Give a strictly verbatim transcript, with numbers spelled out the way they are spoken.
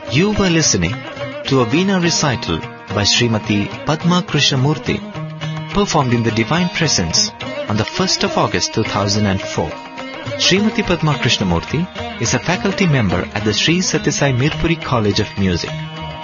You were listening to a Veena recital by Srimati Padma Krishnamurthy, performed in the Divine Presence on the first of August two thousand four. Srimati Padma Krishnamurthy is a faculty member at the Sri Satyasai Mirpuri College of Music.